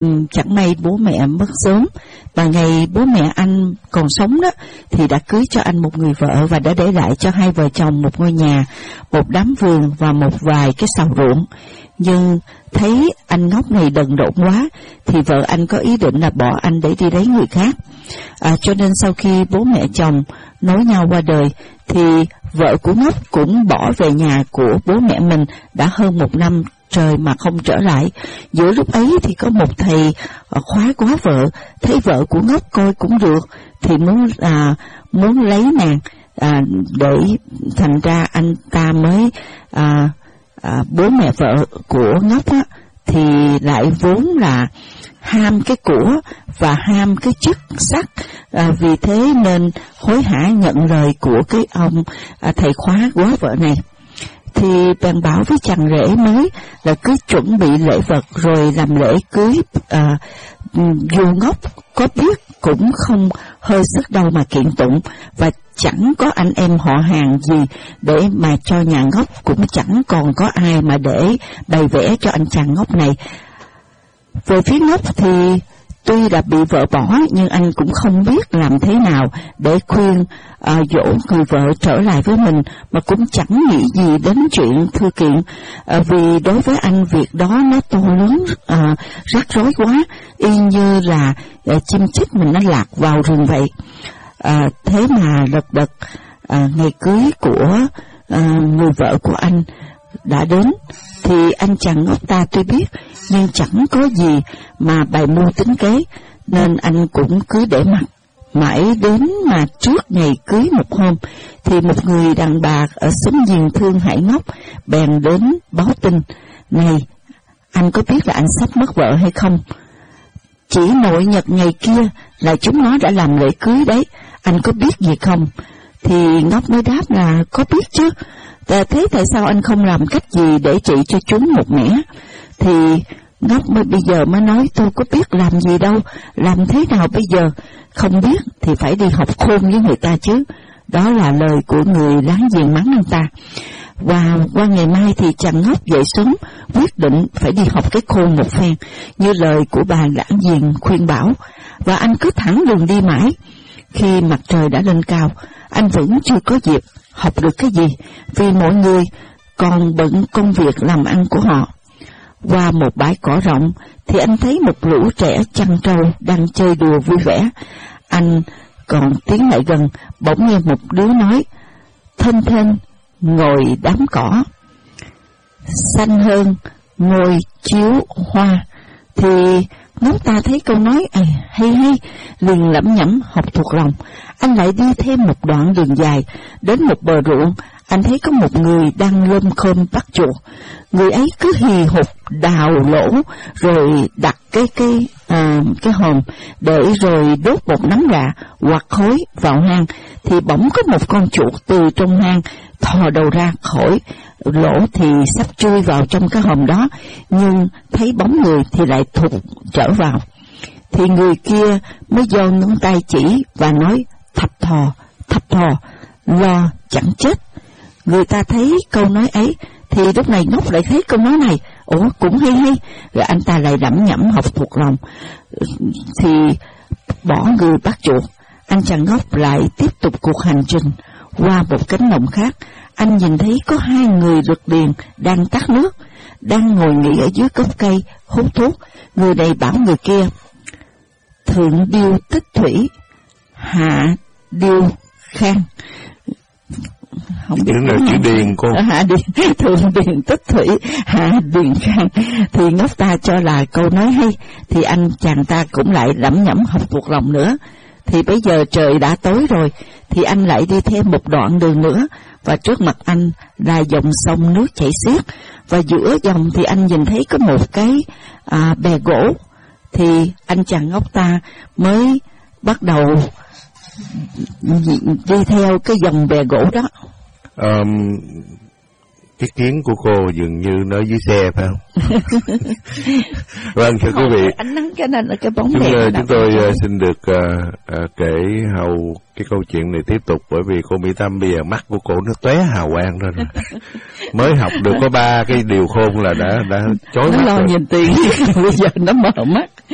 chẳng may bố mẹ mất sớm, và ngày bố mẹ anh còn sống đó thì đã cưới cho anh một người vợ và đã để lại cho hai vợ chồng một ngôi nhà, một đám vườn và một vài cái sào ruộng. Nhưng thấy anh ngốc này đần độn quá thì vợ anh có ý định là bỏ anh để đi lấy người khác. Cho nên sau khi bố mẹ chồng nối nhau qua đời thì vợ của ngốc cũng bỏ về nhà của bố mẹ mình đã hơn 1 năm trời mà không trở lại. Giữa lúc ấy thì có một thầy khóa quá vợ, thấy vợ của ngốc coi cũng được thì muốn lấy nàng, để thành ra anh ta mới bố mẹ vợ của ngốc á thì lại vốn là ham cái của và ham cái chức sắc, vì thế nên hối hả nhận lời của cái ông thầy khóa quá vợ này. Thì bèn bảo với chàng rể mới là cứ chuẩn bị lễ vật rồi làm lễ cưới. Dù ngốc có biết cũng không hơi sức đâu mà kiện tụng, và chẳng có anh em họ hàng gì để mà cho nhà ngốc, cũng chẳng còn có ai mà để bày vẽ cho anh chàng ngốc này. Về phía ngốc thì tuy đã bị vợ bỏ nhưng anh cũng không biết làm thế nào để khuyên dỗ người vợ trở lại với mình, mà cũng chẳng nghĩ gì đến chuyện thư kiện, vì đối với anh việc đó nó to lớn, rắc rối quá, y như là chim chích mình nó lạc vào rừng vậy. Thế mà lật đật ngày cưới của người vợ của anh đã đến thì anh chàng ngốc ta tuy biết nhưng chẳng có gì mà bày mưu tính kế, nên anh cũng cứ để mặc. Mãi đến mà trước ngày cưới một hôm thì một người đàn bà ở xóm giềng thương hại ngốc bèn đến báo tin: "Này, anh có biết là anh sắp mất vợ hay không? Chỉ nội nhật ngày kia là chúng nó đã làm lễ cưới đấy, anh có biết gì không?" Thì ngốc mới đáp là có biết chứ. Thế tại sao anh không làm cách gì để trị cho chúng một mẻ? Thì ngốc mới bây giờ mới nói: "Tôi có biết làm gì đâu, làm thế nào bây giờ? Không biết thì phải đi học khôn với người ta chứ." Đó là lời của người láng giềng mắng anh ta. Và qua ngày mai thì chàng ngốc dậy sớm quyết định phải đi học cái khôn một phen như lời của bà láng giềng khuyên bảo, và anh cứ thẳng đường đi mãi. Khi mặt trời đã lên cao, anh vẫn chưa có dịp học được cái gì, vì mọi người còn bận công việc làm ăn của họ. Qua một bãi cỏ rộng thì anh thấy một lũ trẻ chăn trâu đang chơi đùa vui vẻ. Anh còn tiến lại gần, bỗng nghe một đứa nói: "Thênh thênh ngồi đám cỏ, xanh hơn ngồi chiếu hoa." Thì ngốc ta thấy câu nói hay liền lẩm nhẩm học thuộc lòng. Anh lại đi thêm một đoạn đường dài, đến một bờ ruộng, anh thấy có một người đang lơm khơm bắt chuột. Người ấy cứ hì hục đào lỗ rồi đặt cái hòm để rồi đốt một nắm gà hoặc khói vào hang, thì bỗng có một con chuột từ trong hang thò đầu ra khỏi lỗ thì sắp chui vào trong cái hòm đó, nhưng thấy bóng người thì lại thụt trở vào. Thì người kia mới giơ ngón tay chỉ và nói: thập thò, lo chẳng chết." Người ta thấy câu nói ấy thì lúc này ngốc lại thấy câu nói này, cũng hay, rồi anh ta lại lẩm nhẩm học thuộc lòng, thì bỏ người bắt chuột. Anh chàng ngốc lại tiếp tục cuộc hành trình. Qua một cánh đồng khác, anh nhìn thấy có 2 người rực điền đang tắt nước, đang ngồi nghỉ ở dưới gốc cây hút thuốc. Người này bảo người kia: "Thượng điêu tích thủy, hạ điêu khang." Không biết là chữ điền cô. Hạ điền, thượng điền tích thủy, hạ điền khang. Thì ngốc ta cho là câu nói hay, thì anh chàng ta cũng lại lẩm nhẩm học thuộc lòng nữa. Thì bây giờ trời đã tối rồi, thì anh lại đi thêm một đoạn đường nữa, và trước mặt anh là dòng sông nước chảy xiết, và giữa dòng thì anh nhìn thấy có một cái bè gỗ. Thì anh chàng ngốc ta mới bắt đầu đi theo cái dòng bè gỗ đó. Cái kiến của cô dường như nó dưới xe phải không? Vâng, thưa quý vị, ánh nắng cái nên là cái bóng chúng tôi xin được kể hầu cái câu chuyện này tiếp tục, bởi vì cô Mỹ Tâm bây giờ mắt của cô nó tóe hào quang rồi. Mới học được có 3 cái điều khôn là đã chói mắt nó lo rồi. nhìn tiền bây giờ nó mở mắt.